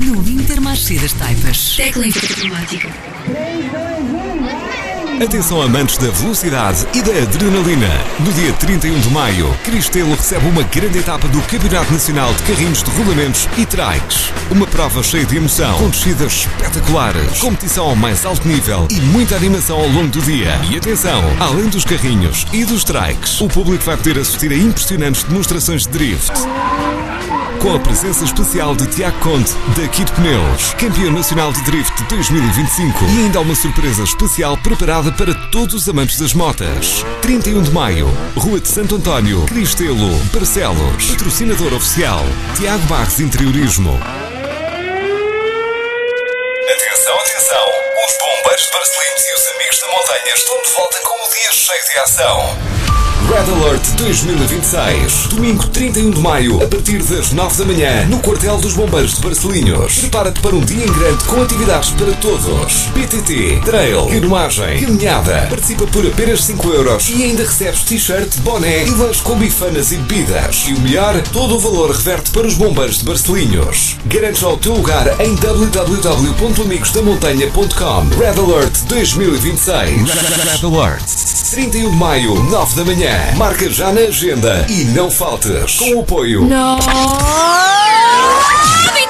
no Intermarché das Taifas. Tecla informática. Atenção amantes da velocidade e da adrenalina. No dia 31 de maio, Cristelo recebe uma grande etapa do Campeonato Nacional de Carrinhos de Rolamentos e Trikes. Uma prova cheia de emoção, com descidas espetaculares, competição ao mais alto nível e muita animação ao longo do dia. E atenção, além dos carrinhos e dos trikes, o público vai poder assistir a impressionantes demonstrações de drift. Com a presença especial de Tiago Conte, da Kit Pneus, campeão nacional de drift 2025, e ainda há uma surpresa especial preparada para todos os amantes das motas. 31 de maio, Rua de Santo António, Cristelo, Barcelos. Patrocinador oficial, Tiago Barros Interiorismo. Atenção, atenção! Os bombeiros de Barcelinhos e os amigos da montanha estão de volta com o dia cheio de ação. Red Alert 2026, domingo 31 de maio, a partir das 9 da manhã, no quartel dos bombeiros de Barcelinhos. Prepara-te para um dia em grande com atividades para todos. PTT, trail, canoagem, caminhada. Participa por apenas 5 euros e ainda recebes t-shirt, boné e lanche com bifanas e bebidas. E o melhor, todo o valor reverte para os bombeiros de Barcelinhos. Garante já o teu lugar em www.amigosdamontanha.com. Red Alert 2026. Red Alert. 31 de maio, 9 da manhã. Marca já na agenda e não faltes. Com o apoio. Não!